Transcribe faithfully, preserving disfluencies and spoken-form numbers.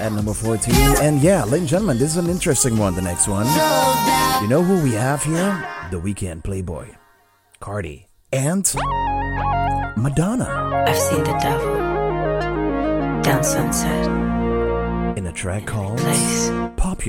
at number fourteen. And yeah, ladies and gentlemen, this is an interesting one, the next one. You know who we have here? The Weeknd, Playboy, Cardi, and Madonna. I've seen the devil down Sunset In a track called place.